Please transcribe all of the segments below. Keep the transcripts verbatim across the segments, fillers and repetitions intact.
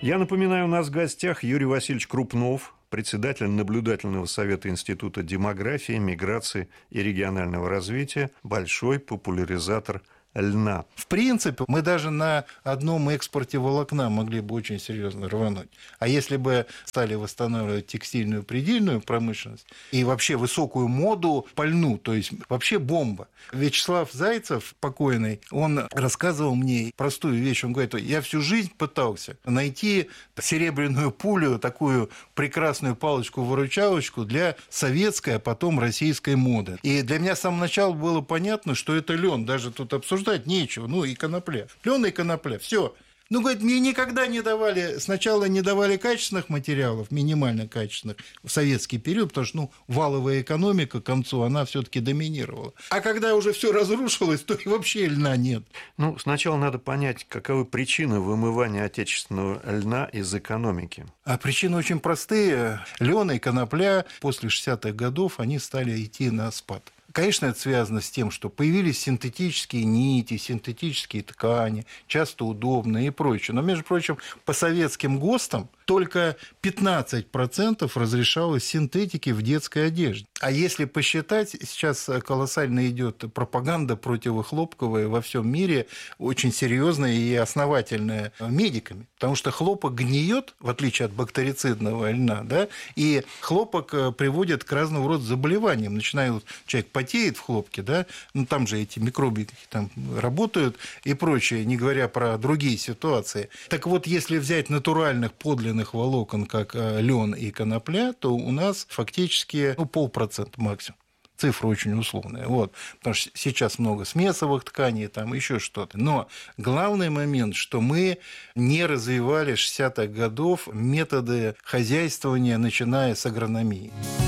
Я напоминаю, у нас в гостях Юрий Васильевич Крупнов, председатель наблюдательного совета Института демографии, миграции и регионального развития, большой популяризатор льна. В принципе, мы даже на одном экспорте волокна могли бы очень серьезно рвануть. А если бы стали восстанавливать текстильную предельную промышленность и вообще высокую моду по льну, то есть вообще бомба. Вячеслав Зайцев, покойный, он рассказывал мне простую вещь. Он говорит, я всю жизнь пытался найти серебряную пулю, такую прекрасную палочку-выручалочку для советской, а потом российской моды. И для меня с самого начала было понятно, что это лен. Даже тут обсуждать нечего, ну и конопля. Лен и конопля, все. Ну, говорит, мне никогда не давали, сначала не давали качественных материалов, минимально качественных, в советский период, потому что, ну, валовая экономика к концу, она все-таки доминировала. А когда уже все разрушилось, то и вообще льна нет. Ну, сначала надо понять, каковы причины вымывания отечественного льна из экономики. А причины очень простые. Лен и конопля после шестидесятых годов, они стали идти на спад. Конечно, это связано с тем, что появились синтетические нити, синтетические ткани, часто удобные и прочее. Но, между прочим, по советским ГОСТам только пятнадцать процентов разрешалось синтетики в детской одежде. А если посчитать, сейчас колоссально идет пропаганда противохлопковая во всем мире, очень серьезная и основательная медиками. Потому что хлопок гниет, в отличие от бактерицидного льна, да, и хлопок приводит к разного рода заболеваниям. Начиная, вот, человек потеет в хлопке, да, ну там же эти микробики там работают и прочее, не говоря про другие ситуации. Так вот, если взять натуральных подлинных волокон, как лен и конопля, то у нас фактически ну, полпроцента максимум. Цифра очень условная. Вот. Потому что сейчас много смесовых тканей, там еще что-то. Но главный момент, что мы не развивали с шестидесятых годов методы хозяйствования, начиная с агрономии.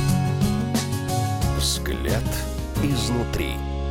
Взгляд изнутри.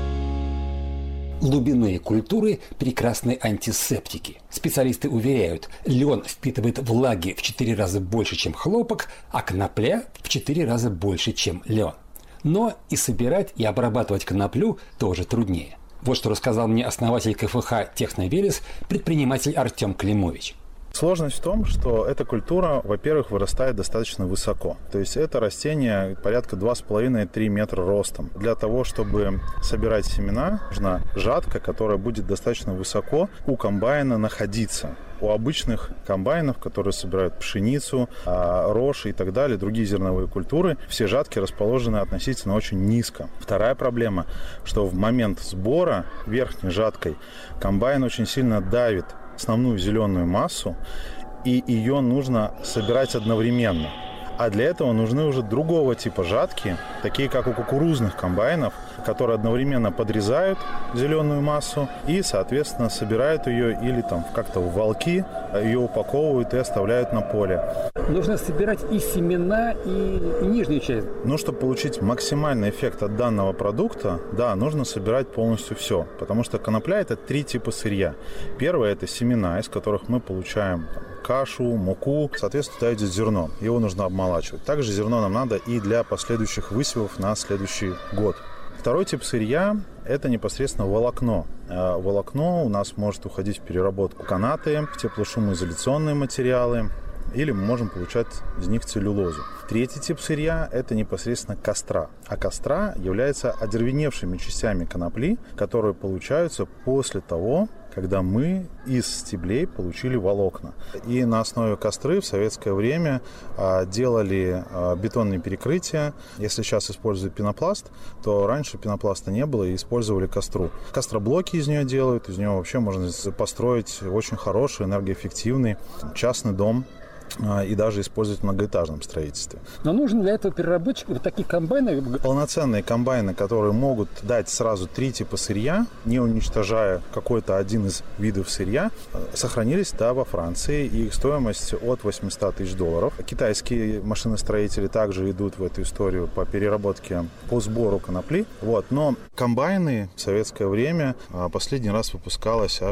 Глубинные культуры – прекрасные антисептики. Специалисты уверяют, лен впитывает влаги в четыре раза больше, чем хлопок, а конопля в четыре раза больше, чем лен. Но и собирать, и обрабатывать коноплю тоже труднее. Вот что рассказал мне основатель ка эф ха «Техновелес», предприниматель Артем Климович. Сложность в том, что эта культура, во-первых, вырастает достаточно высоко. То есть это растение порядка два с половиной - три метра ростом. Для того, чтобы собирать семена, нужна жатка, которая будет достаточно высоко у комбайна находиться. У обычных комбайнов, которые собирают пшеницу, рожь и так далее, другие зерновые культуры, все жатки расположены относительно очень низко. Вторая проблема, что в момент сбора верхней жаткой комбайн очень сильно давит основную зеленую массу, и ее нужно собирать одновременно. А для этого нужны уже другого типа жатки, такие как у кукурузных комбайнов, которые одновременно подрезают зеленую массу и, соответственно, собирают ее или там как-то в валки, ее упаковывают и оставляют на поле. Нужно собирать и семена, и, и нижнюю часть. Ну, чтобы получить максимальный эффект от данного продукта, да, нужно собирать полностью все, потому что конопля – это три типа сырья. Первое – это семена, из которых мы получаем кашу, муку, соответственно, туда идет зерно. Его нужно обмолачивать. Также зерно нам надо и для последующих высевов на следующий год. Второй тип сырья – это непосредственно волокно. Волокно у нас может уходить в переработку канаты, в теплошумоизоляционные материалы, или мы можем получать из них целлюлозу. Третий тип сырья – это непосредственно костра. А костра являются одервеневшими частями конопли, которые получаются после того, когда мы из стеблей получили волокна. И на основе костры в советское время делали бетонные перекрытия. Если сейчас используют пенопласт, то раньше пенопласта не было и использовали костру. Костроблоки из нее делают, из нее вообще можно построить очень хороший, энергоэффективный частный дом и даже использовать в многоэтажном строительстве. Но нужен для этого переработчик вот такие комбайны? Полноценные комбайны, которые могут дать сразу три типа сырья, не уничтожая какой-то один из видов сырья, сохранились, да, во Франции, и их стоимость от восемьсот тысяч долларов. Китайские машиностроители также идут в эту историю по переработке, по сбору конопли. Вот. Но комбайны в советское время последний раз выпускалось аж в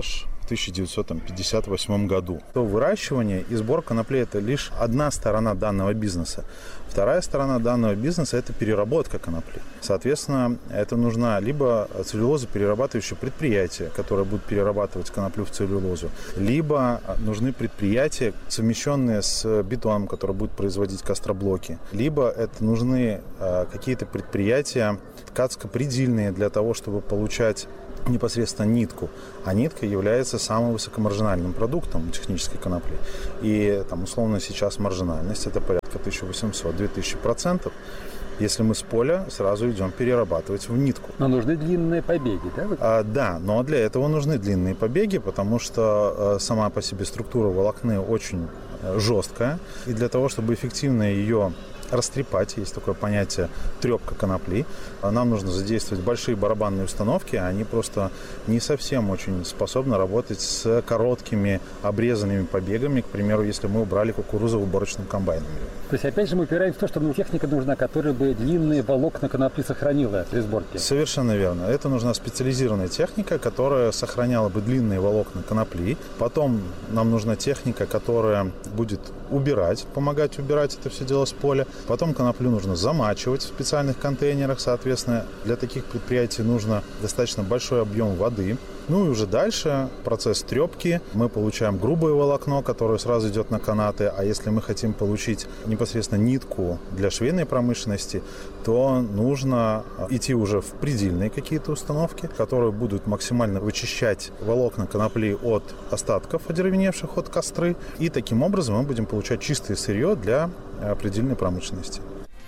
тысяча девятьсот пятьдесят восьмом году. То выращивание и сбор конопли – это лишь одна сторона данного бизнеса. Вторая сторона данного бизнеса – это переработка конопли. Соответственно, это нужно либо целлюлозоперерабатывающее предприятие, которое будет перерабатывать коноплю в целлюлозу, либо нужны предприятия, совмещенные с бетоном, который будет производить костроблоки, либо это нужны какие-то предприятия ткацко-предельные для того, чтобы получать непосредственно нитку. А нитка является самым высокомаржинальным продуктом технической конопли. И там условно сейчас маржинальность это порядка тысяча восемьсот - две тысячи процентов. Если мы с поля сразу идем перерабатывать в нитку. Но нужны длинные побеги, да? А, да, но для этого нужны длинные побеги, потому что а, сама по себе структура волокны очень а, жесткая. И для того, чтобы эффективно ее растрепать, есть такое понятие трепка конопли, нам нужно задействовать большие барабанные установки, они просто не совсем очень способны работать с короткими обрезанными побегами, к примеру, если мы убрали кукурузу в уборочном комбайне. То есть, опять же, мы упираемся в то, что ну, техника нужна, которая бы длинные волокна конопли сохранила при сборке. Совершенно верно. Это нужна специализированная техника, которая сохраняла бы длинные волокна конопли. Потом нам нужна техника, которая будет убирать, помогать убирать это все дело с поля. Потом коноплю нужно замачивать в специальных контейнерах. Соответственно, для таких предприятий нужно достаточно большой объем воды. Ну и уже дальше процесс трепки. Мы получаем грубое волокно, которое сразу идет на канаты. А если мы хотим получить непосредственно нитку для швейной промышленности, то нужно идти уже в предельные какие-то установки, которые будут максимально вычищать волокна конопли от остатков, одеревеневших от костры. И таким образом мы будем получать чистое сырье для предельной промышленности.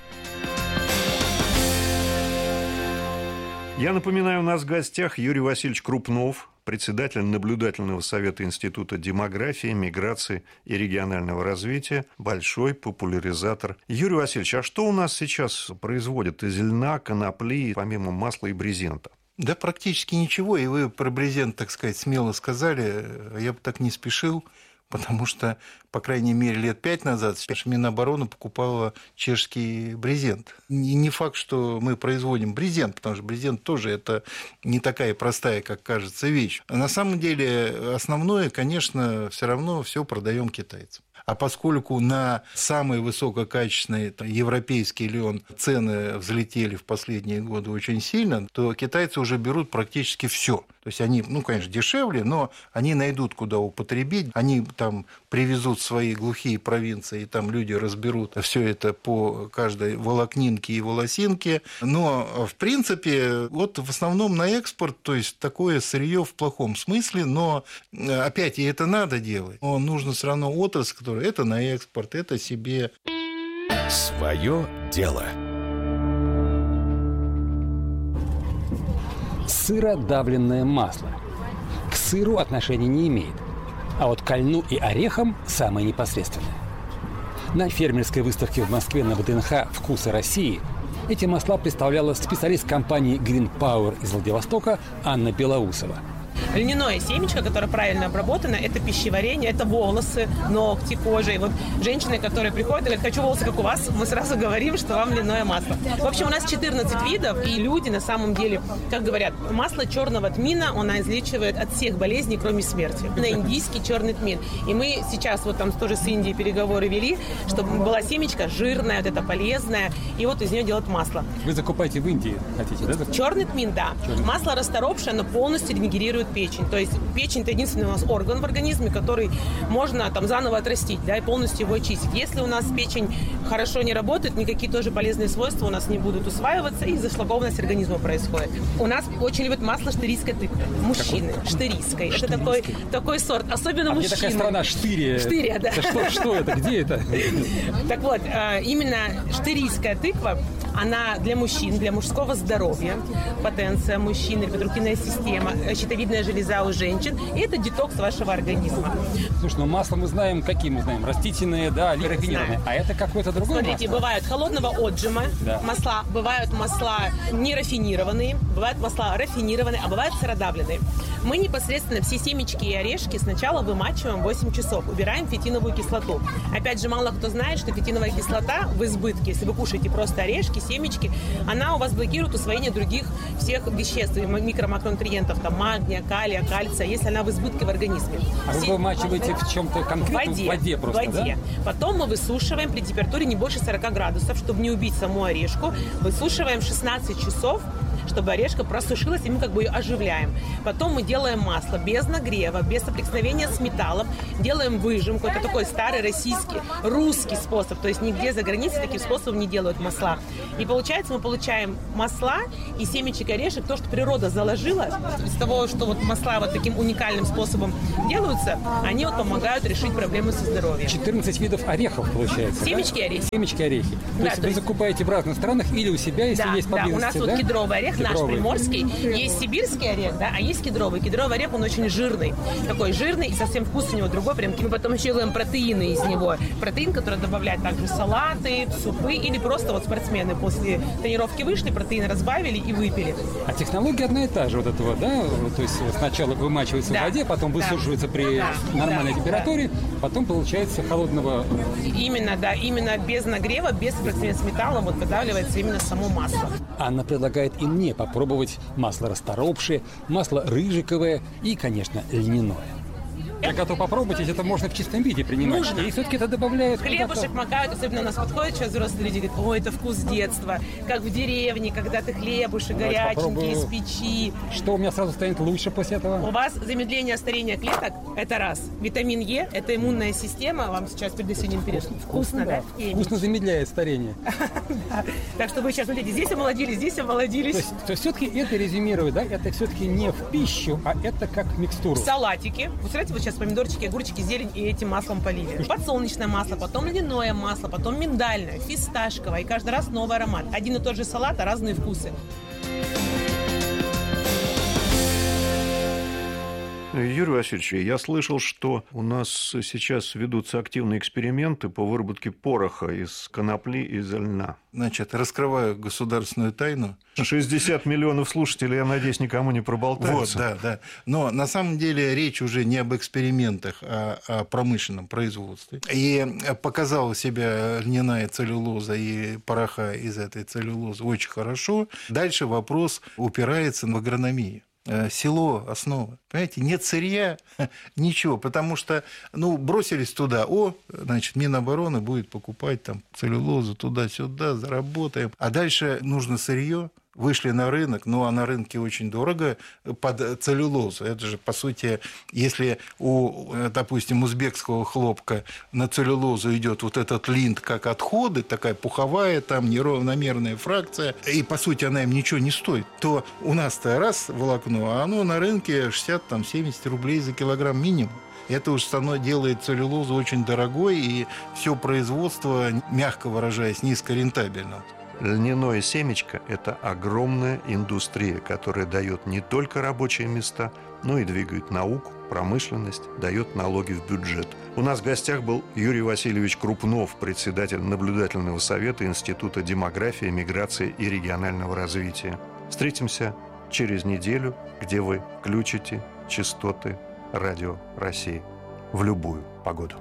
Я напоминаю, у нас в гостях Юрий Васильевич Крупнов, председатель наблюдательного совета Института демографии, миграции и регионального развития, большой популяризатор. Юрий Васильевич, а что у нас сейчас производят из льна, конопли, помимо масла и брезента? Да практически ничего, и вы про брезент, так сказать, смело сказали, я бы так не спешил, потому что, по крайней мере, лет пять назад Минобороны покупала чешский брезент. И не факт, что мы производим брезент, потому что брезент тоже это не такая простая, как кажется, вещь. А на самом деле основное, конечно, все равно все продаем китайцам. А поскольку на самый высококачественный там, европейский лен цены взлетели в последние годы очень сильно, то китайцы уже берут практически все. То есть они, ну, конечно, дешевле, но они найдут, куда употребить. Они там привезут свои глухие провинции, и там люди разберут все это по каждой волокнинке и волосинке. Но, в принципе, вот в основном на экспорт, то есть такое сырье в плохом смысле, но опять и это надо делать. Но нужно все равно отрасль, которая это на экспорт, это себе. Свое дело. Сыродавленное масло. К сыру отношения не имеет, а вот к льну и орехам самое непосредственное. На фермерской выставке в Москве на ВДНХ «Вкусы России» эти масла представляла специалист компании Green Power из Владивостока Анна Белоусова. Льняное семечко, которое правильно обработано, это пищеварение, это волосы, ногти, кожа. И вот женщины, которые приходят и говорят, хочу волосы, как у вас, мы сразу говорим, что вам льняное масло. В общем, у нас четырнадцать видов, и люди на самом деле, как говорят, масло черного тмина, оно излечивает от всех болезней, кроме смерти. На индийский черный тмин. И мы сейчас вот там тоже с Индией переговоры вели, чтобы была семечка жирная, вот это полезная, и вот из нее делают масло. Вы закупаете в Индии, хотите, да? Черный тмин, да. Черный. Масло расторопшее, оно полностью регенерирует печень. То есть печень – это единственный у нас орган в организме, который можно там заново отрастить, да, и полностью его очистить. Если у нас печень хорошо не работает, никакие тоже полезные свойства у нас не будут усваиваться, и зашлакованность организма происходит. У нас очень любят масло штырийской тыквы. Мужчины. Штырийской. Это такой, такой сорт. Особенно а мужчины. Где такая страна Штырия? Штырия, да. Это что, что это? Где это? Так вот, именно штырийская тыква, она для мужчин, для мужского здоровья, потенция мужчины, репродуктивная система, щитовидная железа у женщин, и это детокс вашего организма. Слушай, ну масло мы знаем, какие мы знаем, растительные, да, или рафинированные, а это какое-то другое Смотрите, масло? бывают холодного отжима да. масла, бывают масла нерафинированные, бывают масла рафинированные, а бывают сыродавленные. Мы непосредственно все семечки и орешки сначала вымачиваем восемь часов, убираем фитиновую кислоту. Опять же, мало кто знает, что фитиновая кислота в избытке, если вы кушаете просто орешки, семечки, она у вас блокирует усвоение других всех веществ, микро-макронутриентов, там, магния, калия, кальция, если она в избытке в организме. А вы вымачиваете в чем-то конкретном? В воде. В воде просто, в воде. Да? Потом мы высушиваем при температуре не больше сорок градусов, чтобы не убить саму орешку. Высушиваем шестнадцать часов, чтобы орешка просушилась, и мы как бы ее оживляем. Потом мы делаем масло без нагрева, без соприкосновения с металлом. Делаем выжимку. Это такой старый российский, русский способ. То есть нигде за границей таким способом не делают масла. И получается, мы получаем масла и семечек орешек, то, что природа заложила. Из того, что вот масла вот таким уникальным способом делаются, они вот помогают решить проблемы со здоровьем. четырнадцать видов орехов, получается. Семечки да? орехи. Семечки орехи. То Да, есть то вы есть... закупаете в разных странах или у себя, если да, есть да, поблизости, у нас да? вот кедровый орех, Кедровый. наш приморский. Есть сибирский орех, да, а есть кедровый. Кедровый орех, он очень жирный. Такой жирный, и совсем вкус у него другой. Прям мы потом еще делаем протеины из него. Протеин, который добавляют также в салаты, в супы, или просто вот спортсмены после тренировки вышли, протеин разбавили и выпили. А технология одна и та же вот этого, да? То есть сначала вымачивается да. в воде, потом высушивается да. при да. нормальной да. температуре, да. потом получается холодного... Именно, да, именно без нагрева, без соприкосновения с металлом вот выдавливается именно само масло. Анна предлагает и мне попробовать масло расторопшее, масло рыжиковое и, конечно, льняное. Я готов попробовать, если это можно в чистом виде принимать. Нужно. И все-таки это добавляют... Хлебушек макают, особенно у нас подходят сейчас взрослые люди, говорят, ой, это вкус детства, как в деревне, когда ты хлебушек Давайте горяченький из попробую. печи. Что у меня сразу станет лучше после этого? У вас замедление старения клеток, это раз. Витамин Е, это иммунная система, вам сейчас перед осенним периодом. Вкусно, да? Вкусно замедляет старение. Так что вы сейчас, смотрите, здесь омолодились, здесь омолодились. То есть все-таки это резюмировать, да, это все-таки не в пищу, а это как микстуру. Салатики. Вы смотрите, вот сейчас помидорчики, огурчики, зелень и этим маслом полили. Подсолнечное масло, потом льняное масло, потом миндальное, фисташковое. И каждый раз новый аромат. Один и тот же салат, а разные вкусы. Юрий Васильевич, я слышал, что у нас сейчас ведутся активные эксперименты по выработке пороха из конопли и из льна. Значит, раскрываю государственную тайну. шестьдесят миллионов слушателей, я надеюсь, никому не проболтаются. Вот, да, да. Но на самом деле речь уже не об экспериментах, а о промышленном производстве. И показала себя льняная целлюлоза и пороха из этой целлюлозы очень хорошо. Дальше вопрос упирается в агрономию. Село – основа. Понимаете, нет сырья, ничего, потому что, ну, бросились туда, о, значит, Минобороны будет покупать там целлюлозу туда-сюда, заработаем. А дальше нужно сырье. Вышли на рынок, ну, а на рынке очень дорого под целлюлозу. Это же, по сути, если у, допустим, узбекского хлопка на целлюлозу идет вот этот линд как отходы, такая пуховая, там неравномерная фракция, и, по сути, она им ничего не стоит, то у нас-то раз волокно, а оно на рынке шестьдесят-семьдесят рублей за килограмм минимум. Это уж само делает целлюлозу очень дорогой, и все производство, мягко выражаясь, низкорентабельным. Льняное семечко – это огромная индустрия, которая дает не только рабочие места, но и двигает науку, промышленность, дает налоги в бюджет. У нас в гостях был Юрий Васильевич Крупнов, председатель наблюдательного совета Института демографии, миграции и регионального развития. Встретимся через неделю, где вы включите частоты Радио России в любую погоду.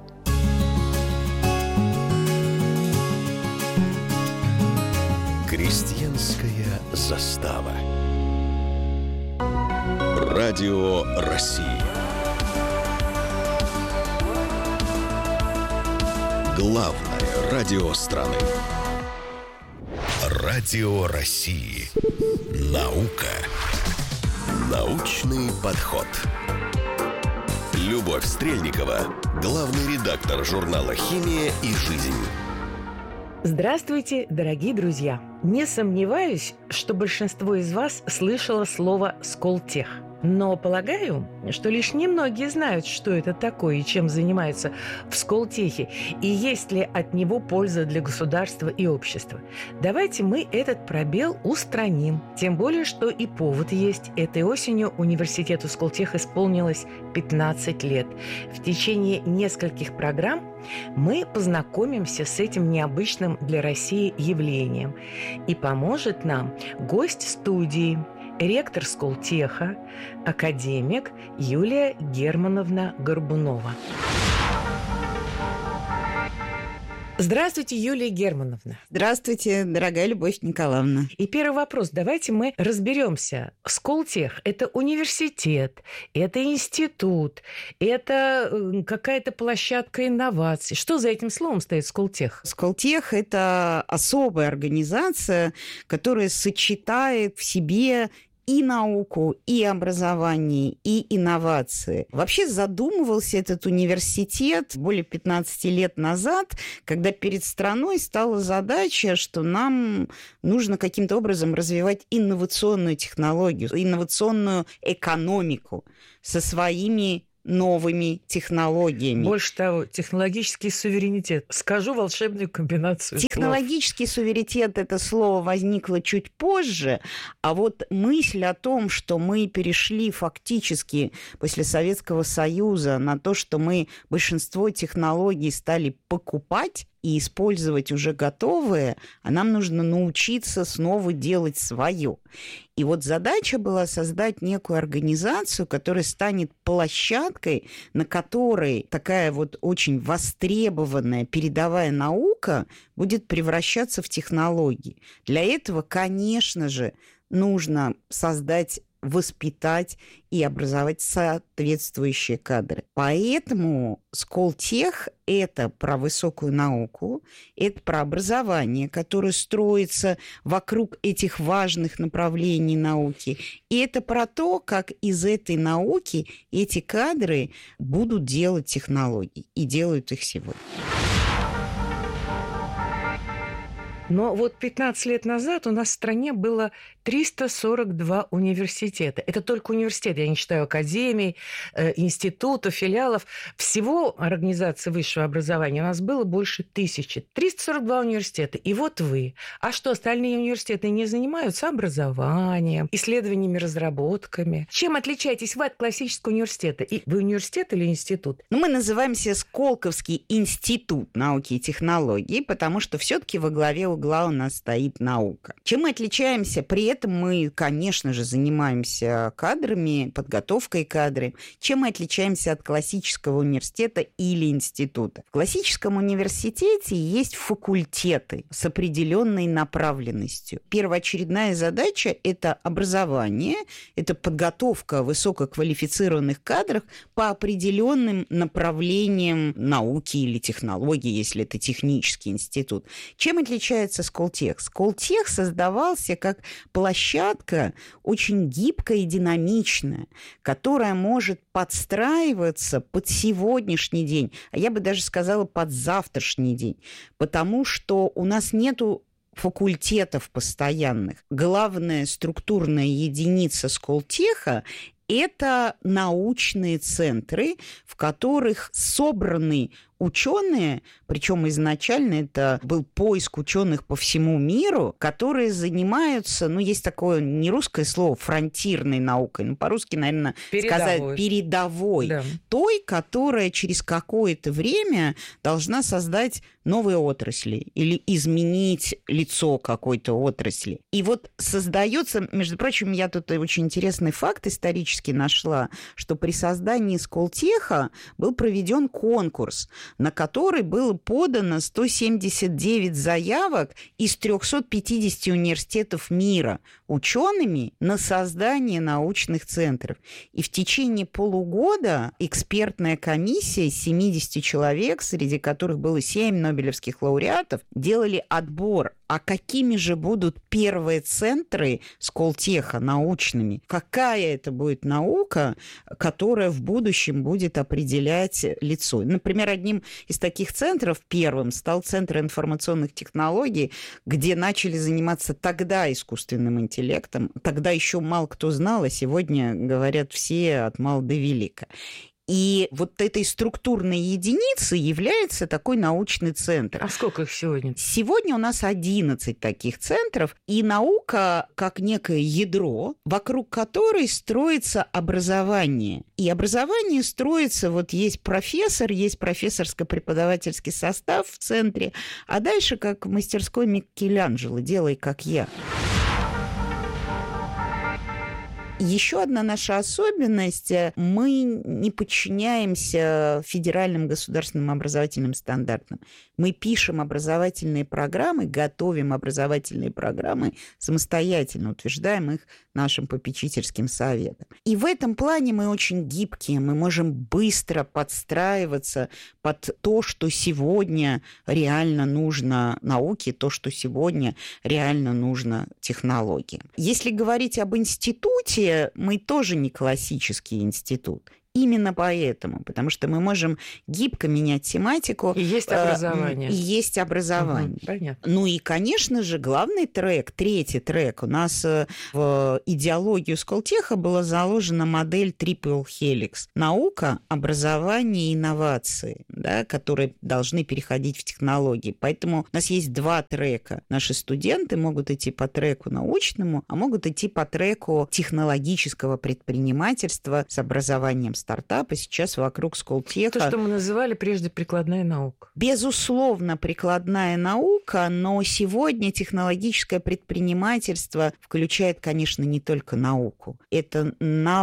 Крестьянская застава. Радио России. Главное радио страны. Радио России. Наука. Научный подход. Любовь Стрельникова, главный редактор журнала «Химия и жизнь». Здравствуйте, дорогие друзья! Не сомневаюсь, что большинство из вас слышало слово «Сколтех». Но полагаю, что лишь немногие знают, что это такое и чем занимаются в Сколтехе, и есть ли от него польза для государства и общества. Давайте мы этот пробел устраним. Тем более, что и повод есть. Этой осенью университету Сколтех исполнилось пятнадцать лет. В течение нескольких программ мы познакомимся с этим необычным для России явлением. И поможет нам гость студии, ректор Сколтеха, академик Юлия Германовна Горбунова. Здравствуйте, Юлия Германовна. Здравствуйте, дорогая Любовь Николаевна. И первый вопрос. Давайте мы разберемся. Сколтех – это университет, это институт, это какая-то площадка инноваций. Что за этим словом стоит Сколтех? Сколтех – это особая организация, которая сочетает в себе и науку, и образование, и инновации. Вообще задумывался этот университет более пятнадцати лет назад, когда перед страной стала задача, что нам нужно каким-то образом развивать инновационную технологию, инновационную экономику со своими новыми технологиями. Больше того, технологический суверенитет. Скажу волшебную комбинацию Технологический слов. суверенитет – это слово возникло чуть позже, а вот мысль о том, что мы перешли фактически после Советского Союза на то, что мы большинство технологий стали покупать и использовать уже готовые, а нам нужно научиться снова делать свое. И вот задача была создать некую организацию, которая станет площадкой, на которой такая вот очень востребованная передовая наука будет превращаться в технологии. Для этого, конечно же, нужно создать, воспитать и образовать соответствующие кадры. Поэтому Сколтех – это про высокую науку, это про образование, которое строится вокруг этих важных направлений науки, и это про то, как из этой науки эти кадры будут делать технологии, и делают их сегодня. Но вот пятнадцать лет назад у нас в стране было триста сорок два университета. Это только университеты, я не считаю академий, э, институтов, филиалов. Всего организаций высшего образования у нас было больше тысячи. триста сорок два университета. И вот вы. А что, остальные университеты не занимаются образованием, исследованиями, разработками? Чем отличаетесь вы от классического университета? И вы университет или институт? Ну, мы называемся Сколковский институт науки и технологий, потому что все-таки во главе угла у нас стоит наука. Чем мы отличаемся? При этом мы, конечно же, занимаемся кадрами, подготовкой кадров. Чем мы отличаемся от классического университета или института? В классическом университете есть факультеты с определенной направленностью. Первоочередная задача – это образование, это подготовка высококвалифицированных кадров по определенным направлениям науки или технологий, если это технический институт. Чем отличается Сколтех? Сколтех создавался как площадка очень гибкая и динамичная, которая может подстраиваться под сегодняшний день, а я бы даже сказала под завтрашний день, потому что у нас нету факультетов постоянных. Главная структурная единица Сколтеха – это научные центры, в которых собраны ученые, причем изначально это был поиск ученых по всему миру, которые занимаются, ну, есть такое не русское слово, фронтирной наукой, ну, по-русски, наверное, передовой. сказать передовой, да. Той, которая через какое-то время должна создать новые отрасли или изменить лицо какой-то отрасли. И вот создается, между прочим, я тут очень интересный факт исторически нашла, что при создании Сколтеха был проведен конкурс, на который было подано сто семьдесят девять заявок из триста пятьдесят университетов мира учеными на создание научных центров. И в течение полугода экспертная комиссия из семидесяти человек, среди которых было семь нобелевских лауреатов, делали отбор. А какими же будут первые центры Сколтеха научными? Какая это будет наука, которая в будущем будет определять лицо? Например, одним из таких центров первым стал Центр информационных технологий, где начали заниматься тогда искусственным интеллектом. Тогда еще мало кто знал, а сегодня говорят все от мала до велика. И вот этой структурной единицей является такой научный центр. А сколько их сегодня? Сегодня у нас одиннадцать таких центров, и наука как некое ядро, вокруг которой строится образование. И образование строится, вот есть профессор, есть профессорско-преподавательский состав в центре, а дальше как в мастерской Микеланджело «Делай, как я». Еще одна наша особенность – мы не подчиняемся федеральным государственным образовательным стандартам. Мы пишем образовательные программы, готовим образовательные программы самостоятельно, утверждаем их нашим попечительским советом. И в этом плане мы очень гибкие, мы можем быстро подстраиваться под то, что сегодня реально нужно науке, то, что сегодня реально нужно технологиям. Если говорить об институте, мы тоже не классический институт. Именно поэтому, потому что мы можем гибко менять тематику. И есть образование. И есть образование. Угу, понятно. Ну и, конечно же, главный трек, третий трек. У нас в идеологию Сколтеха была заложена модель Triple Helix. Наука, образование и инновации, да, которые должны переходить в технологии. Поэтому у нас есть два трека. Наши студенты могут идти по треку научному, а могут идти по треку технологического предпринимательства с образованием стартапа. Сейчас вокруг Сколтеха... То, что мы называли прежде прикладная наука. Безусловно, прикладная наука, но сегодня технологическое предпринимательство включает, конечно, не только науку. Это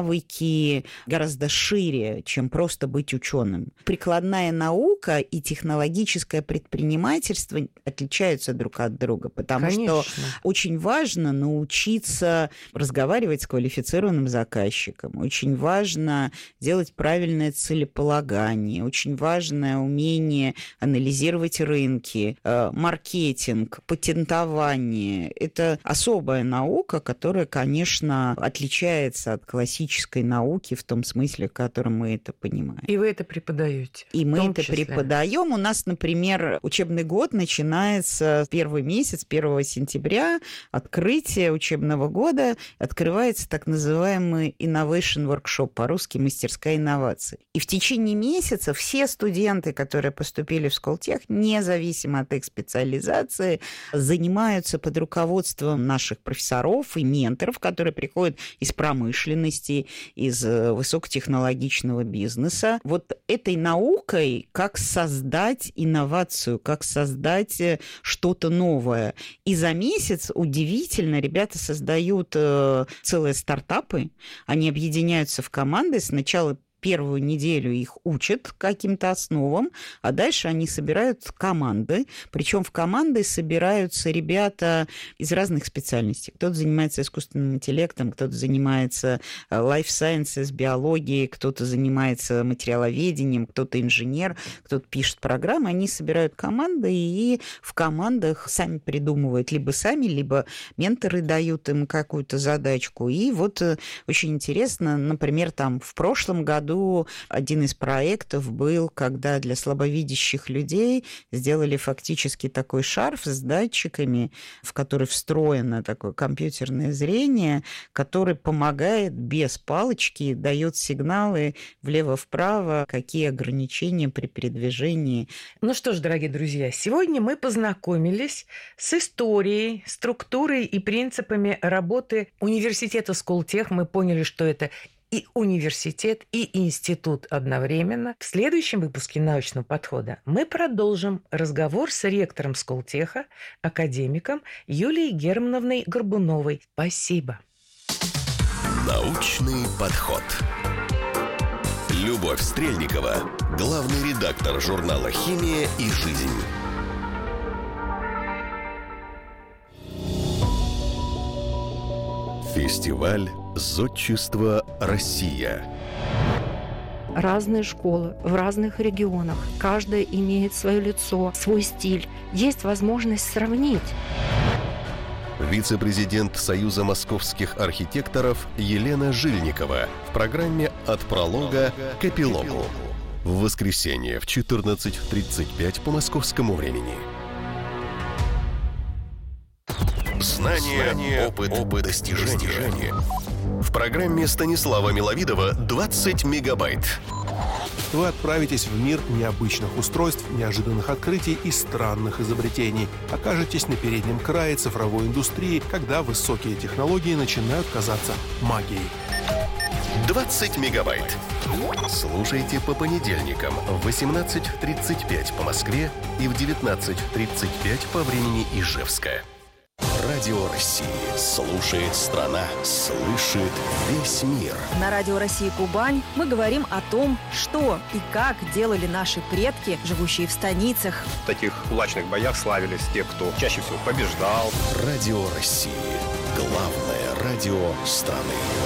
навыки гораздо шире, чем просто быть ученым. Прикладная наука и технологическое предпринимательство отличаются друг от друга, потому конечно. что очень важно научиться разговаривать с квалифицированным заказчиком, очень важно делать правильное целеполагание, очень важное умение анализировать рынки, маркетинг, патентование. Это особая наука, которая, конечно, отличается от классической науки в том смысле, в котором мы это понимаем. И вы это преподаете? И мы это числе. преподаем. У нас, например, учебный год начинается первый месяц, первого сентября, открытие учебного года, открывается так называемый Innovation Workshop, по-русски мастерская инноваций. И в течение месяца все студенты, которые поступили в Сколтех, независимо от их специализации, занимаются под руководством наших профессоров и менторов, которые приходят из промышленности, из высокотехнологичного бизнеса. Вот этой наукой, как создать инновацию, как создать что-то новое. И за месяц, удивительно, ребята создают целые стартапы, они объединяются в команды, сначала первую неделю их учат каким-то основам, а дальше они собирают команды. Причем в команды собираются ребята из разных специальностей. Кто-то занимается искусственным интеллектом, кто-то занимается life sciences, биологией, кто-то занимается материаловедением, кто-то инженер, кто-то пишет программы. Они собирают команды и в командах сами придумывают. Либо сами, либо менторы дают им какую-то задачку. И вот очень интересно, например, там в прошлом году один из проектов был, когда для слабовидящих людей сделали фактически такой шарф с датчиками, в который встроено такое компьютерное зрение, который помогает без палочки, дает сигналы влево-вправо, какие ограничения при передвижении. Ну что ж, дорогие друзья, сегодня мы познакомились с историей, структурой и принципами работы университета Сколтех. Мы поняли, что это и университет, и институт одновременно. В следующем выпуске «Научного подхода» мы продолжим разговор с ректором Сколтеха, академиком Юлией Германовной Горбуновой. Спасибо. «Научный подход». Любовь Стрельникова, главный редактор журнала «Химия и жизнь». Фестиваль «Зодчество Россия». Разные школы в разных регионах. Каждая имеет свое лицо, свой стиль. Есть возможность сравнить. Вице-президент Союза московских архитекторов Елена Жильникова в программе «От пролога к эпилогу». В воскресенье в четырнадцать тридцать пять по московскому времени. Знания, Знания опыт, опыт достижения. достижения. В программе Станислава Миловидова «двадцать мегабайт». Вы отправитесь в мир необычных устройств, неожиданных открытий и странных изобретений. Окажетесь на переднем крае цифровой индустрии, когда высокие технологии начинают казаться магией. двадцать мегабайт. Слушайте по понедельникам в восемнадцать тридцать пять по Москве и в девятнадцать тридцать пять по времени Ижевска. Радио. Радио России. Слушает страна. Слышит весь мир. На Радио России Кубань мы говорим о том, что и как делали наши предки, живущие в станицах. В таких кулачных боях славились те, кто чаще всего побеждал. Радио России. Главное радио страны.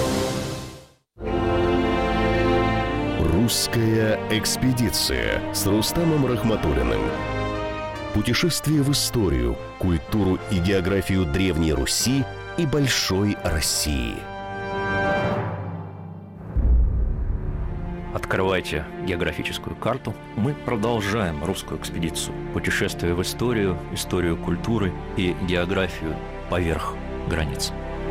Русская экспедиция с Рустамом Рахматуллиным. Путешествие в историю, культуру и географию Древней Руси и Большой России. Открывайте географическую карту. Мы продолжаем русскую экспедицию. Путешествие в историю, историю культуры и географию поверх границ.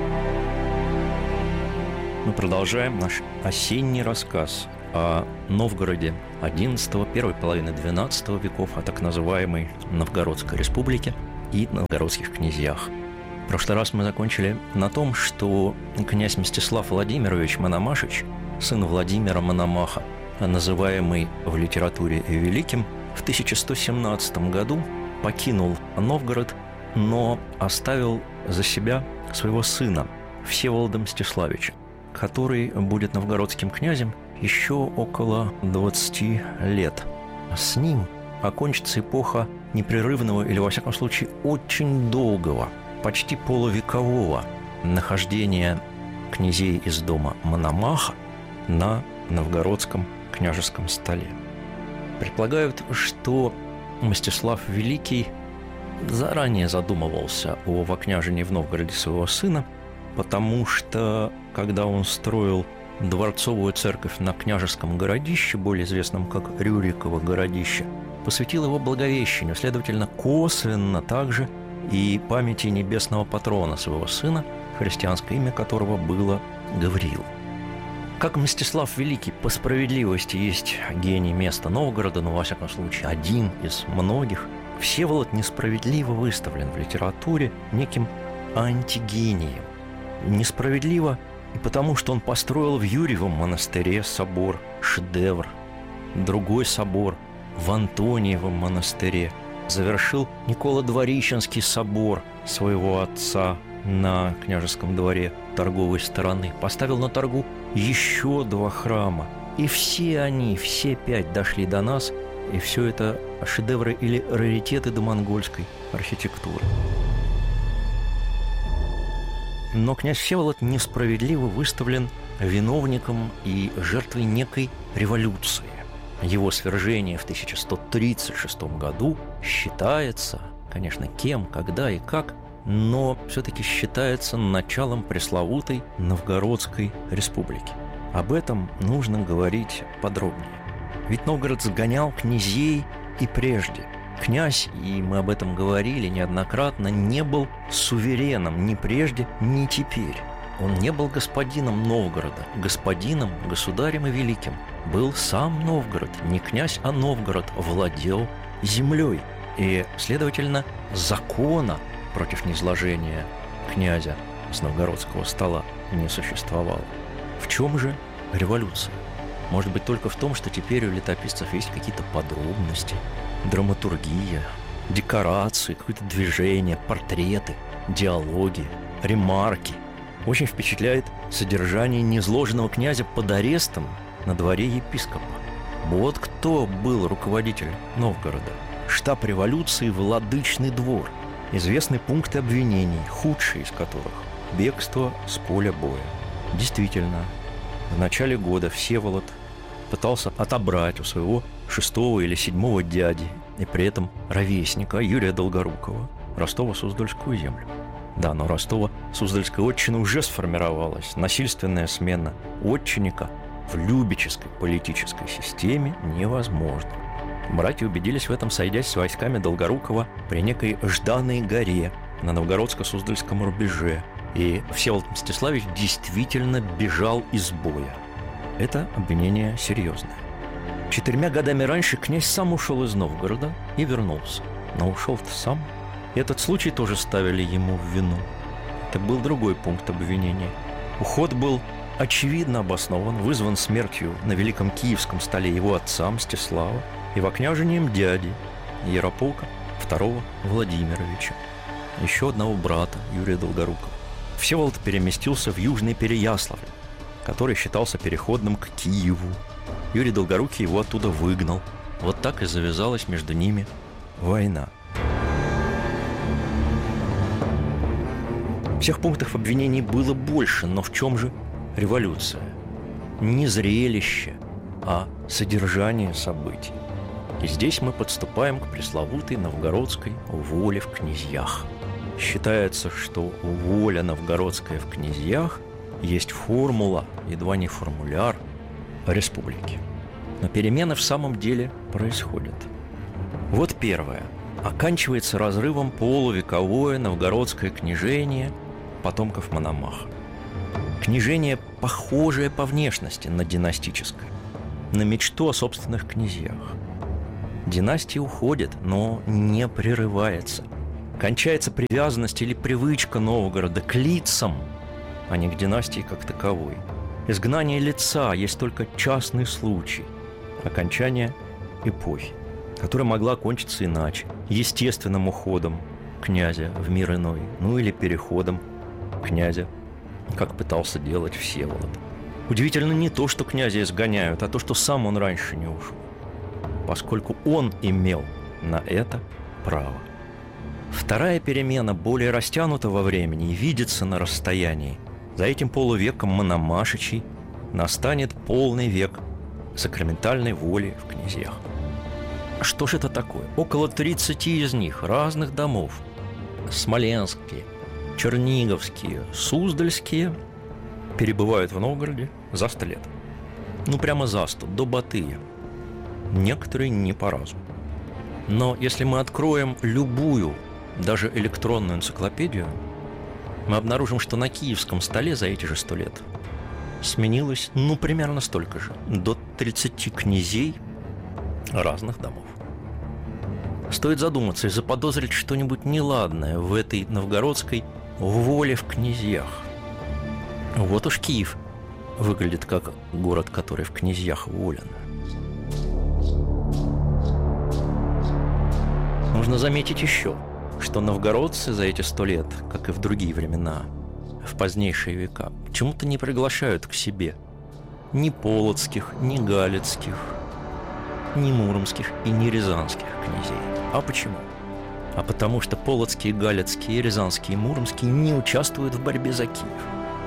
Мы продолжаем наш осенний рассказ о Новгороде одиннадцатого, первой половины двенадцатого веков, о так называемой Новгородской республике и новгородских князьях. В прошлый раз мы закончили на том, что князь Мстислав Владимирович Мономашич, сын Владимира Мономаха, называемый в литературе Великим, в тысяча сто семнадцатом году покинул Новгород, но оставил за себя своего сына Всеволода Мстиславича, который будет новгородским князем еще около двадцати лет. С ним окончится эпоха непрерывного или, во всяком случае, очень долгого, почти полувекового нахождения князей из дома Мономаха на новгородском княжеском столе. Предполагают, что Мстислав Великий заранее задумывался о вокняжении в Новгороде своего сына, потому что, когда он строил дворцовую церковь на княжеском городище, более известном как Рюриково городище, посвятил его Благовещению, следовательно, косвенно также и памяти небесного патрона своего сына, христианское имя которого было Гавриил. Как Мстислав Великий по справедливости есть гений места Новгорода, но, во всяком случае, один из многих, Всеволод несправедливо выставлен в литературе неким антигением. Несправедливо и потому, что он построил в Юрьевом монастыре собор, шедевр, другой собор в Антониевом монастыре, завершил Николо-Дворищенский собор своего отца на княжеском дворе торговой стороны, поставил на торгу еще два храма. И все они, все пять дошли до нас, и все это шедевры или раритеты домонгольской архитектуры. Но князь Всеволод несправедливо выставлен виновником и жертвой некой революции. Его свержение в тысяча сто тридцать шестом году считается, конечно, кем, когда и как, но все-таки считается началом пресловутой Новгородской республики. Об этом нужно говорить подробнее. Ведь Новгород сгонял князей и прежде. Князь, и мы об этом говорили неоднократно, не был сувереном ни прежде, ни теперь. Он не был господином Новгорода. Господином, государем и великим был сам Новгород. Не князь, а Новгород владел землей. И, следовательно, закона против низложения князя с новгородского стола не существовало. В чем же революция? Может быть, только в том, что теперь у летописцев есть какие-то подробности, драматургия, декорации, какое-то движение, портреты, диалоги, ремарки. Очень впечатляет содержание неизложенного князя под арестом на дворе епископа. Вот кто был руководитель Новгорода. Штаб революции «Владычный двор». Известны пункты обвинений, худшие из которых – бегство с поля боя. Действительно, в начале года Всеволод пытался отобрать у своего шестого или седьмого дяди и при этом ровесника Юрия Долгорукова Ростово-Суздальскую землю. Да, но Ростово-Суздальская отчина уже сформировалась. Насильственная смена отчинника в любеческой политической системе невозможна. Братья убедились в этом, сойдясь с войсками Долгорукова при некой Жданой горе на новгородско-суздальском рубеже. И Всеволод Мстиславич действительно бежал из боя. Это обвинение серьезное. Четырьмя годами раньше князь сам ушел из Новгорода и вернулся. Но ушел-то сам. И этот случай тоже ставили ему в вину. Это был другой пункт обвинения. Уход был очевидно обоснован, вызван смертью на Великом Киевском столе его отца Мстислава и вокняжением дяди Ярополка второго Владимировича. еще одного брата, Юрия Долгорукова. Всеволод переместился в Южный Переяславль, который считался переходным к Киеву. Юрий Долгорукий его оттуда выгнал. Вот так и завязалась между ними война. Всех пунктов обвинений было больше, но в чем же революция? Не зрелище, а содержание событий. И здесь мы подступаем к пресловутой новгородской воле в князьях. Считается, что воля новгородская в князьях есть формула, едва не формуляр республики. Но перемены в самом деле происходят. Вот первое. Оканчивается разрывом полувековое новгородское княжение потомков Мономаха. Княжение, похожее по внешности на династическое, на мечту о собственных князьях. Династия уходит, но не прерывается. Кончается привязанность или привычка Новгорода к лицам, а не к династии как таковой. Изгнание лица есть только частный случай. Окончание эпохи, которая могла кончиться иначе. Естественным уходом князя в мир иной, ну или переходом князя, как пытался делать Всеволод. Удивительно не то, что князя изгоняют, а то, что сам он раньше не ушел, поскольку он имел на это право. Вторая перемена более растянута во времени и видится на расстоянии. За этим полувеком Мономашичей настанет полный век сакраментальной воли в князьях. Что же это такое? Около тридцати из них, разных домов. Смоленские, черниговские, суздальские, перебывают в Новгороде за сто лет. Ну, прямо за сто, до Батыя. Некоторые не по разу. Но если мы откроем любую, даже электронную энциклопедию, мы обнаружим, что на киевском столе за эти же сто лет сменилось, ну, примерно столько же, до тридцати князей разных домов. Стоит задуматься и заподозрить что-нибудь неладное в этой новгородской воле в князьях. Вот уж Киев выглядит как город, который в князьях волен. Нужно заметить еще, что новгородцы за эти сто лет, как и в другие времена, в позднейшие века, почему-то не приглашают к себе ни полоцких, ни галицких, ни муромских и ни рязанских князей. А почему? А потому что полоцкие, галицкие, рязанские и муромские не участвуют в борьбе за Киев.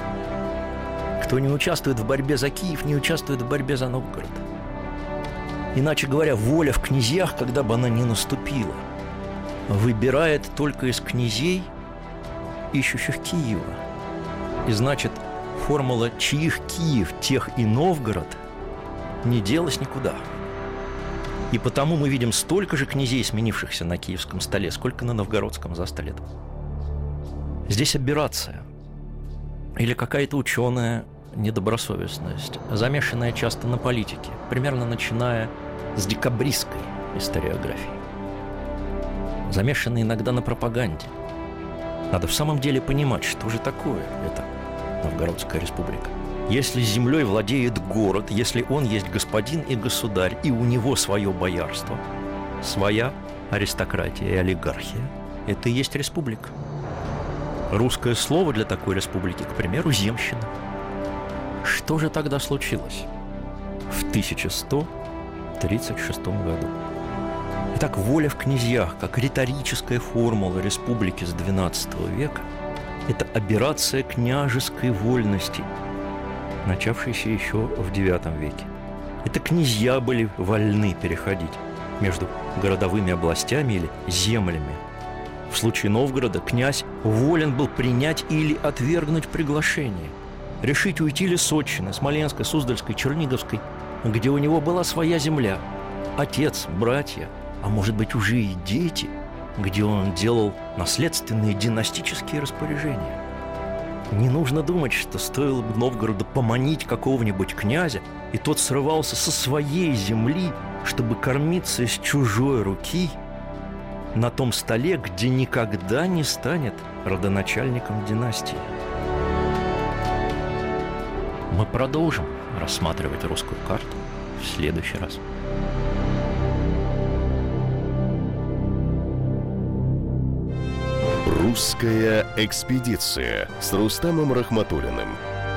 Кто не участвует в борьбе за Киев, не участвует в борьбе за Новгород. Иначе говоря, воля в князьях, когда бы она ни наступила, выбирает только из князей, ищущих Киева. И значит, формула «чьих Киев, тех и Новгород» не делась никуда. И потому мы видим столько же князей, сменившихся на киевском столе, сколько на новгородском за сто лет. Здесь аберрация. Или какая-то ученая недобросовестность, замешанная часто на политике, примерно начиная с декабристской историографии. Замешанная иногда на пропаганде. Надо в самом деле понимать, что же такое эта Новгородская республика. Если землей владеет город, если он есть господин и государь, и у него свое боярство, своя аристократия и олигархия, это и есть республика. Русское слово для такой республики, к примеру, земщина. Что же тогда случилось в тысяча сто тридцать шестом году? Итак, воля в князьях, как риторическая формула республики с двенадцатого века, это аберрация княжеской вольности, начавшейся еще в девятом веке. Это князья были вольны переходить между городовыми областями или землями. В случае Новгорода князь волен был принять или отвергнуть приглашение, решить уйти ли с отчины, Смоленской, Суздальской, Черниговской, где у него была своя земля, отец, братья, а может быть уже и дети, где он делал наследственные династические распоряжения. Не нужно думать, что стоило бы Новгороду поманить какого-нибудь князя, и тот срывался со своей земли, чтобы кормиться из чужой руки на том столе, где никогда не станет родоначальником династии. Мы продолжим рассматривать русскую карту в следующий раз. Русская экспедиция с Рустамом Рахматуллиным.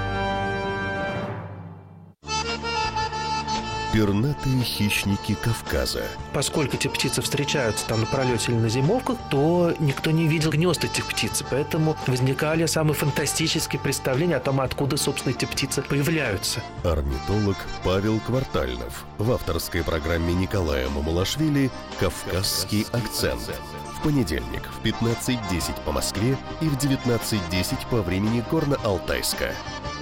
Пернатые хищники Кавказа. Поскольку эти птицы встречаются там на пролете или на зимовках, то никто не видел гнезд этих птиц. Поэтому возникали самые фантастические представления о том, откуда, собственно, эти птицы появляются. Орнитолог Павел Квартальнов в авторской программе Николая Мамулашвили «Кавказский акцент». В понедельник в пятнадцать десять по Москве и в девятнадцать десять по времени Горно-Алтайска.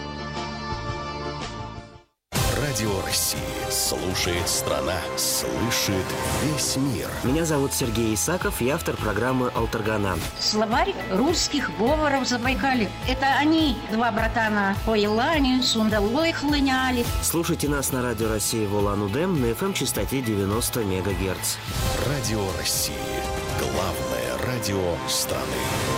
Радио России. Слушает страна. Слышит весь мир. Меня зовут Сергей Исаков, я автор программы «Алтаргана». Словарь русских говоров Забайкалья. Это они, два братана, по Елане, Сундалой хлыняли. Слушайте нас на Радио России в Улан-Удэ на эф эм-частоте девяносто мегагерц. Радио России. Главное радио страны.